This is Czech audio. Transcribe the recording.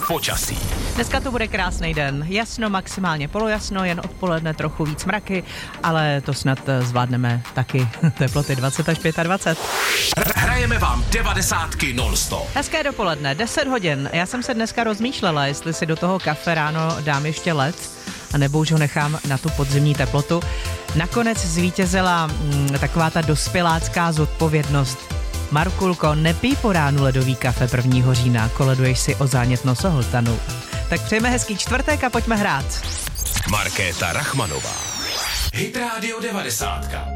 počasí. Dneska to bude krásný den. Jasno, maximálně polojasno, jen odpoledne trochu víc mraky, ale to snad zvládneme taky. Teploty 20 až 25. Hrajeme vám 90 non-stop. Hezké dopoledne, 10 hodin. Já jsem se dneska rozmýšlela, jestli si do toho kafe ráno dám ještě led, anebo už ho nechám na tu podzimní teplotu. Nakonec zvítězila taková ta dospělácká zodpovědnost. Markulko, nepij po ránu ledový kafe 1. října, koleduješ si o zánět nosohltanu. Tak přejeme hezký čtvrtek a pojďme hrát. Markéta Rachmanová. Hit Radio 90.